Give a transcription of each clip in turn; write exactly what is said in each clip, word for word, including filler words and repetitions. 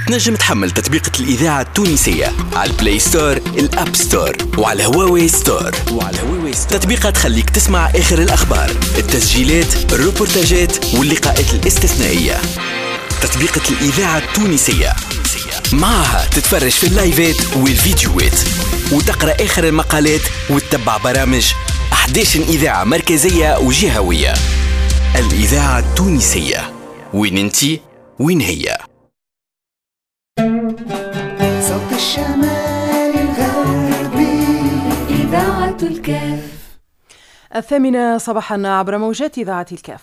تنجم تحمل تطبيقة الإذاعة التونسية على البلاي ستور، الأب ستور، وعلى هواوي ستور. وعلى هواوي ستور تطبيقة تخليك تسمع آخر الأخبار، التسجيلات، الروبورتاجات واللقاءات الاستثنائية. تطبيقة الإذاعة التونسية معها تتفرج في اللايفات والفيديوهات وتقرأ آخر المقالات وتتبع برامج أحد عشر إذاعة مركزية وجهوية. الإذاعة التونسية، وين انتي وين هي؟ صوت الشمال الغربي، إذاعة الكاف. الثامنة صباحا عبر موجات إذاعة الكاف.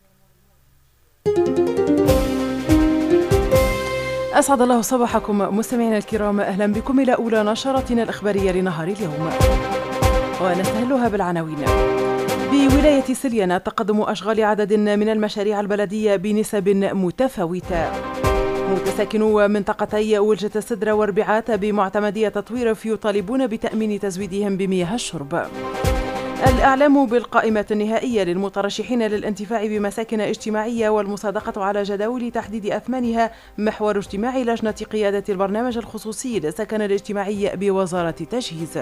أسعد الله صباحكم مستمعينا الكرام، أهلا بكم إلى أولى نشراتنا الإخبارية لنهار اليوم، ونستهلها بالعناوين. بولاية سليانة تقدم أشغال عدد من المشاريع البلدية بنسب متفاوتة. متساكنو منطقتي ولجة السدرة وربعات بمعتمدية تطوير يطالبون بتأمين تزويدهم بمياه الشرب. الإعلام بالقائمة النهائية للمترشحين للانتفاع بمساكن اجتماعية والمصادقة على جداول تحديد أثمانها محور اجتماع لجنة قيادة البرنامج الخصوصي للسكن الاجتماعي بوزارة التجهيز.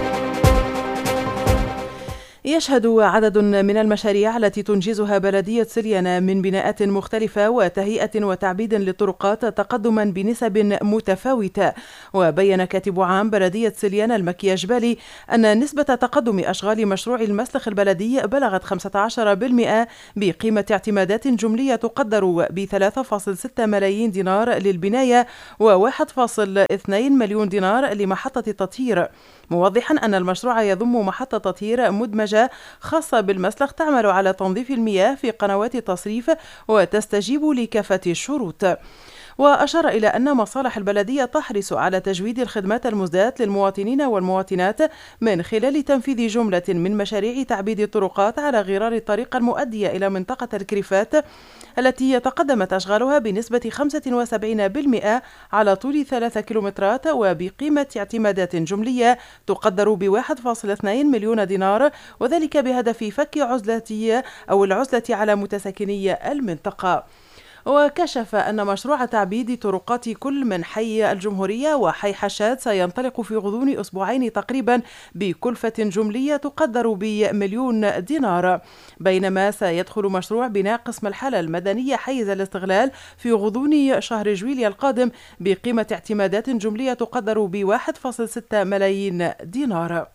يشهد عدد من المشاريع التي تنجزها بلدية سليانة من بناءات مختلفة وتهيئة وتعبيد للطرقات تقدما بنسب متفاوتة. وبين كاتب عام بلدية سليانة المكي جبالي أن نسبة تقدم أشغال مشروع المسلخ البلدي بلغت خمسة عشر بالمئة بقيمة اعتمادات جملية تقدر ب ثلاثة فاصلة ستة ملايين دينار للبناية و واحد فاصلة اثنين مليون دينار لمحطة التطهير، موضحا أن المشروع يضم محطة تطهير مدمجة خاصة بالمسلخ تعمل على تنظيف المياه في قنوات التصريف وتستجيب لكافة الشروط. وأشار إلى أن مصالح البلدية تحرص على تجويد الخدمات المزداة للمواطنين والمواطنات من خلال تنفيذ جملة من مشاريع تعبيد الطرقات على غرار الطريق المؤدية إلى منطقة الكريفات التي تقدمت أشغالها بنسبة خمسة وسبعين بالمئة على طول ثلاثة كيلومترات وبقيمة اعتمادات جملية تقدر ب واحد فاصلة اثنين مليون دينار، وذلك بهدف فك عزلة أو العزلة على متساكني المنطقة. وكشف أن مشروع تعبيد طرقات كل من حي الجمهورية وحي حشاد سينطلق في غضون أسبوعين تقريبا بكلفة جملية تقدر بمليون دينار، بينما سيدخل مشروع بناء قسم الحالة المدنية حيز الاستغلال في غضون شهر جويليا القادم بقيمة اعتمادات جملية تقدر ب واحد فاصلة ستة ملايين دينار.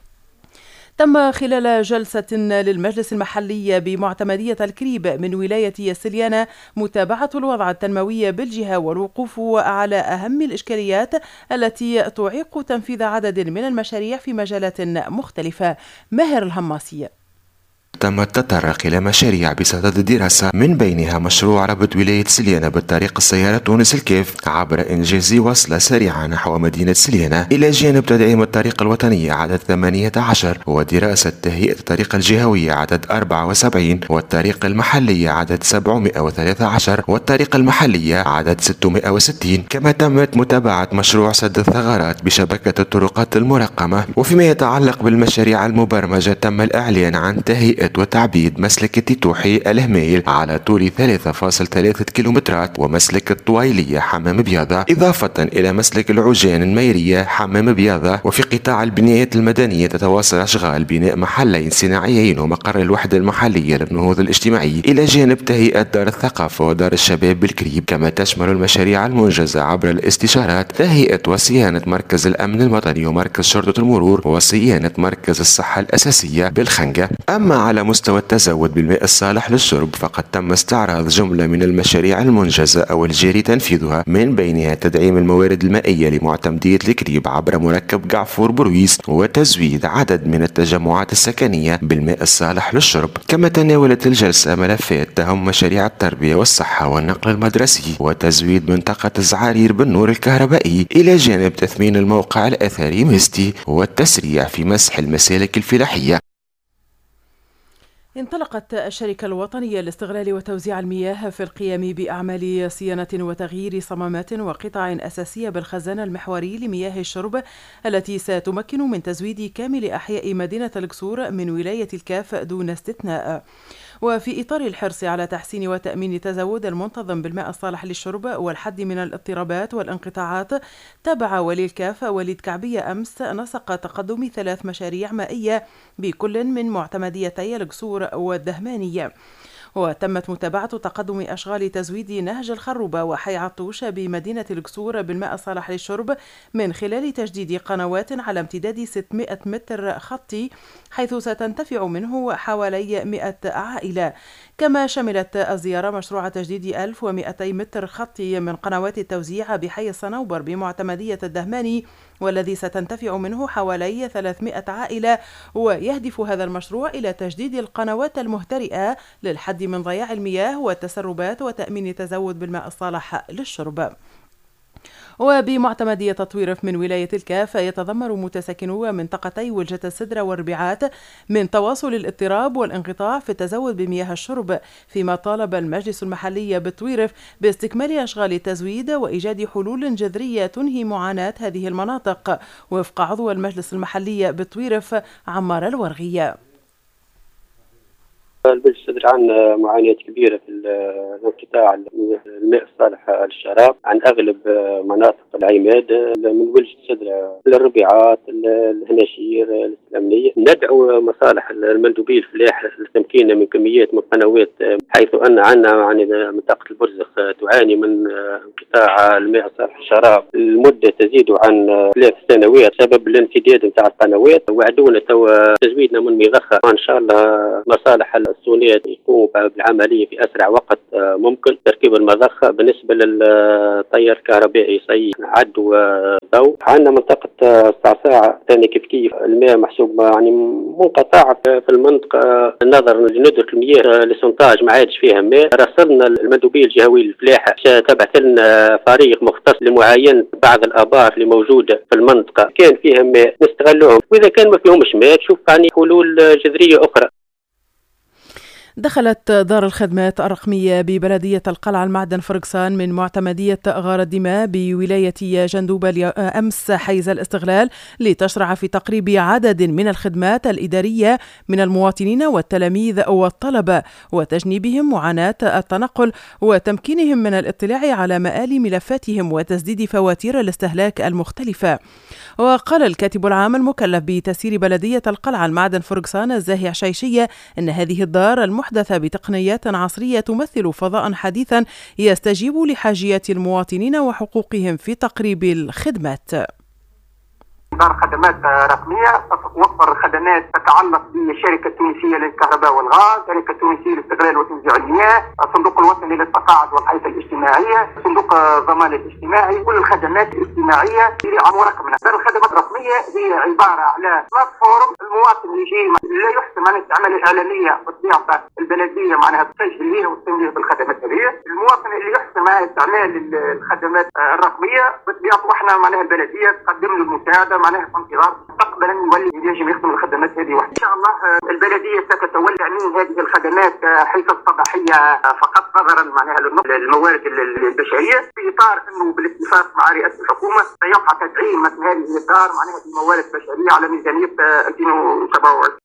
تم خلال جلسة للمجلس المحلي بمعتمدية الكريب من ولاية سليانة متابعة الوضع التنموي بالجهة والوقوف على أهم الإشكاليات التي تعيق تنفيذ عدد من المشاريع في مجالات مختلفة. ماهر الهماسي. تم التطرق إلى مشاريع بصدد الدراسة، من بينها مشروع ربط ولاية سليانة بالطريق السيارة تونس الكيف عبر إنجاز وصلة سريعة نحو مدينة سليانة، إلى جانب تدعيم الطريق الوطنية عدد ثمانية عشر ودراسة تهيئة الطريق الجهوية عدد أربعة وسبعين والطريق المحلية عدد سبعمئة وثلاثة عشر والطريق المحلية عدد ستمئة وستين. كما تمت متابعة مشروع سد الثغرات بشبكة الطرقات المرقمة. وفيما يتعلق بالمشاريع المبرمجة تم الإعلان عن تهيئة وتعبيد مسلك التيتوحي الهميل على طول ثلاثة فاصلة ثلاثة كيلومترات ومسلك الطويلية حمام بياضة، إضافة إلى مسلك العجان الميرية حمام بياضة. وفي قطاع البنايات المدنية تتواصل أشغال بناء محلين صناعيين ومقر الوحدة المحلية للنهوض الاجتماعي، إلى جانب تهيئة دار الثقافة ودار الشباب بالكريب. كما تشمل المشاريع المنجزة عبر الاستشارات تهيئة وصيانة مركز الأمن الوطني ومركز شرطة المرور وصيانة مركز الصحة الأساسية بالخنقة. أما على مستوى التزود بالماء الصالح للشرب فقد تم استعراض جملة من المشاريع المنجزة أو الجاري تنفيذها، من بينها تدعيم الموارد المائية لمعتمدية الكريب عبر مركب قعفور برويس وتزويد عدد من التجمعات السكنية بالماء الصالح للشرب. كما تناولت الجلسة ملفات تهم مشاريع التربية والصحة والنقل المدرسي وتزويد منطقة الزعارير بالنور الكهربائي، إلى جانب تثمين الموقع الأثري مستي والتسريع في مسح المسالك الفلاحية. انطلقت الشركة الوطنية لاستغلال وتوزيع المياه في القيام بأعمال صيانة وتغيير صمامات وقطع أساسية بالخزان المحوري لمياه الشرب التي ستمكن من تزويد كامل أحياء مدينة القصور من ولاية الكاف دون استثناء. وفي إطار الحرص على تحسين وتأمين تزود المنتظم بالماء الصالح للشرب والحد من الاضطرابات والانقطاعات، تابع ولي الكاف وليد كعبية أمس نسق تقدم ثلاث مشاريع مائية بكل من معتمديتي القصور والدهمانية. وتمت متابعة تقدم أشغال تزويد نهج الخروبة وحي عطوش بمدينة القصور بالماء الصالح للشرب من خلال تجديد قنوات على امتداد ستمائة متر خطي، حيث ستنتفع منه حوالي مائة عائلة. كما شملت الزيارة مشروع تجديد ألف ومائتي متر خطي من قنوات التوزيع بحي الصنوبر بمعتمدية الدهماني، والذي ستنتفع منه حوالي ثلاثمائة عائلة. ويهدف هذا المشروع إلى تجديد القنوات المهترئة للحد من ضياع المياه والتسربات وتأمين تزود بالماء الصالح للشرب. وبمعتمدية تطويرف من ولاية الكاف يتضمر متسكنو منطقتي ولجة السدرة والربيعات من تواصل الاضطراب والانقطاع في التزود بمياه الشرب، فيما طالب المجلس المحلي بطويرف باستكمال أشغال التزويد وإيجاد حلول جذرية تنهي معاناة هذه المناطق، وفق عضو المجلس المحلي بطويرف عمار الورغية. البلد السدر عندنا معاناة كبيرة في الانقطاع الماء الصالح للشراب عن أغلب مناطق العماد من ولجة السدر للربيعات الهناشير الإسلامية. ندعو مصالح المندوبية الفلاح لتمكيننا من كميات من القنوات، حيث أن عندنا يعني منطقة البرزخ تعاني من انقطاع الماء الصالح للشراب المدة تزيد عن ثلاث سنوات بسبب الانسداد نتاع القنوات. وعدونا توا تزويدنا من مضخة، وإن شاء الله مصالح الصونية يقوموا بالعملية في أسرع وقت ممكن. تركيب المضخة بالنسبة للتيار الكهربائي صي عد وضوء. عندنا منطقة الصعصاع ثاني كيف كيف الماء محسوب يعني منقطع في المنطقة نظرا لندرة المياه لسونتاج ما عادش فيها ماء. راسلنا المندوبية الجهوية للفلاحة تبعث لنا فريق مختص لمعاينة بعض الآبار اللي موجودة في المنطقة كان فيها ماء نستغلهم، وإذا كان ما فيهمش ماء تشوف يعني حلول جذرية أخرى. دخلت دار الخدمات الرقمية ببلدية القلعة المعدن فرقسان من معتمدية غار الدماء بولاية جندوبة أمس حيز الاستغلال لتشرع في تقريب عدد من الخدمات الإدارية من المواطنين والتلاميذ والطلبة، وتجنيبهم معاناة التنقل وتمكينهم من الاطلاع على مآل ملفاتهم وتسديد فواتير الاستهلاك المختلفة. وقال الكاتب العام المكلف بتسيير بلدية القلعة المعدن فرقسان الزاهي عشيشية أن هذه الدار المحدثة بتقنيات عصرية تمثل فضاء حديثا يستجيب لحاجيات المواطنين وحقوقهم في تقريب الخدمات. دار خدمات رقمية توفر خدمات تتعلق بالشركة التونسية للكهرباء والغاز، الشركة التونسية لاستغلال وتوزيع المياه، الصندوق الوطني للتقاعد والحياة الاجتماعية، صندوق الضمان الاجتماعي، كل الخدمات الاجتماعية اللي عم رقمنا. دار الخدمات الرقمية هي عبارة على بلاتفورم المواطن اللي يجي لا يحسن عن العمل الإعلانية بطبيعة البلدية معناها تسجل ليه وتسجل بالخدمات هذه. المواطن اللي يحسن مع استعمال الخدمات الرقمية بطبيعة واحنا معناها البلدية تقدم له المساعدة معناها في انتظار مستقبلا يولي ينجم يخدم الخدمات هذه وحده. ان شاء الله البلديه ستتولى تامين هذه الخدمات حيث الصباحيه فقط نظرا معناها للموارد البشريه، في اطار انه بالاتفاق مع رئاسه الحكومه سيقع تدعيم مثل هذه الدار معناها الموارد البشريه على ميزانيه ألفين وسبعة وعشرين.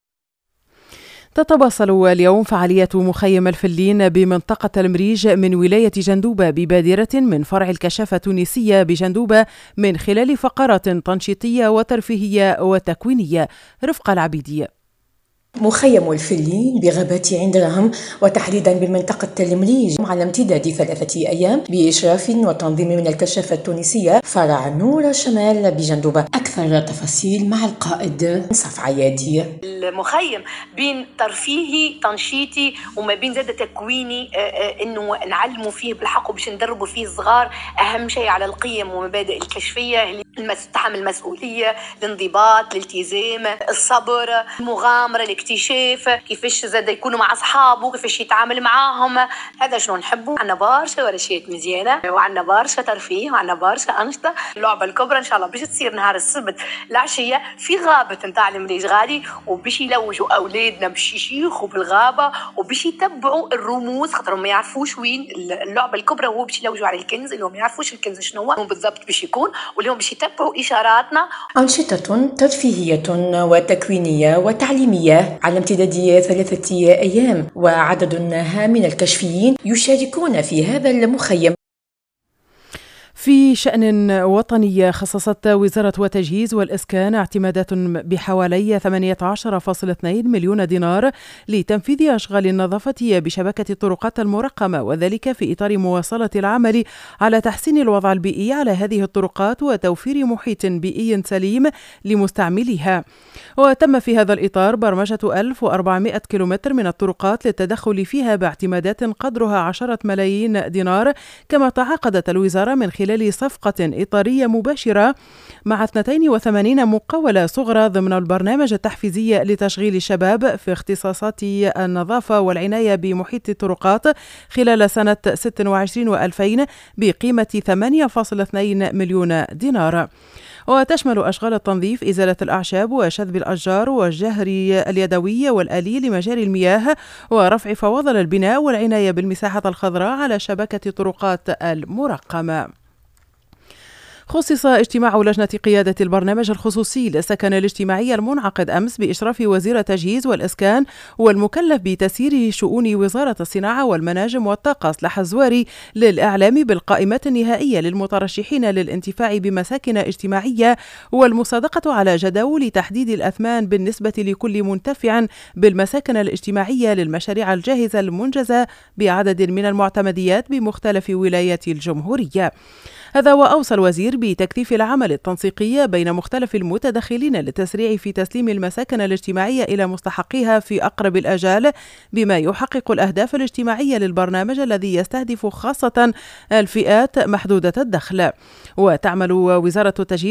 تتواصل اليوم فعالية مخيم الفلين بمنطقة المريج من ولاية جندوبة ببادرة من فرع الكشافة التونسية بجندوبة من خلال فقرات تنشيطية وترفيهية وتكوينية. رفقة العبيدية. مخيم الفلين بغابة عين درهم وتحديدا بمنطقة المريج على امتداد ثلاثة أيام بإشراف وتنظيم من الكشافة التونسية فرع نور شمال بجندوبة. أكثر تفاصيل مع القائد صف عيادي. المخيم بين ترفيهي تنشيطي وما بين زاد تكويني، انه نعلموا فيه بالحق وباش ندربوا فيه الصغار اهم شيء على القيم ومبادئ الكشفيه اللي تحمل المسؤوليه، الانضباط، الالتزام، الصبر، المغامره، الاكتشاف، كيفاش زاد يكونوا مع اصحابه، كيفاش يتعامل معاهم. هذا شنو نحبوا. عندنا برشا ورشات مزيانه وعندنا برشا ترفيه وعندنا برشا انشطه. اللعبه الكبرى ان شاء الله باش تصير نهار السبت العشيه في غابه نتاع المريج غادي، وباش يلوجوا اولادنا باش يشيخوا بالغابه وباش يتبعوا الرموز خاطرهم ما يعرفوش وين اللعبه الكبرى. هو باش يلوجوا على الكنز اللي هم ما يعرفوش الكنز شنو هو بالضبط باش يكون، واللي هم باش يتبعوا إشاراتنا. أنشطة ترفيهية وتكوينية وتعليمية على امتداد ثلاثة أيام، وعدد هام من الكشفيين يشاركون في هذا المخيم. في شأن وطني، خصصت وزارة التجهيز والإسكان اعتمادات بحوالي ثمانية عشر فاصلة اثنين مليون دينار لتنفيذ أشغال النظافة بشبكة الطرقات المرقمة، وذلك في إطار مواصلة العمل على تحسين الوضع البيئي على هذه الطرقات وتوفير محيط بيئي سليم لمستعمليها. وتم في هذا الإطار برمجة ألف وأربعمائة كيلومتر من الطرقات للتدخل فيها باعتمادات قدرها عشرة ملايين دينار. كما تعاقدت الوزارة من خلال صفقة إطارية مباشرة مع اثنتين وثمانين مقاولة صغرى ضمن البرنامج التحفيزي لتشغيل الشباب في اختصاصات النظافة والعناية بمحيط الطرقات خلال سنة ستة وعشرين وألفين بقيمة ثمانية فاصلة اثنين مليون دينار. وتشمل أشغال التنظيف، إزالة الأعشاب وشذب الأشجار والجهر اليدوي والآلي لمجاري المياه ورفع فواضل البناء والعناية بالمساحة الخضراء على شبكة الطرقات المرقمة. خصص اجتماع لجنة قيادة البرنامج الخصوصي للسكن الاجتماعي المنعقد أمس بإشراف وزير التجهيز والإسكان والمكلف بتسيير شؤون وزارة الصناعة والمناجم والطاقة اصلاح الزواري للإعلام بالقائمة النهائية للمترشحين للانتفاع بمساكن اجتماعية والمصادقة على جداول تحديد الأثمان بالنسبة لكل منتفع بالمساكن الاجتماعية للمشاريع الجاهزة المنجزة بعدد من المعتمديات بمختلف ولايات الجمهورية. هذا وأوصى الوزير بتكثيف العمل التنسيقي بين مختلف المتدخلين للتسريع في تسليم المساكن الاجتماعية إلى مستحقيها في أقرب الآجال، بما يحقق الأهداف الاجتماعية للبرنامج الذي يستهدف خاصة الفئات محدودة الدخل. وتعمل وزارة التجهيز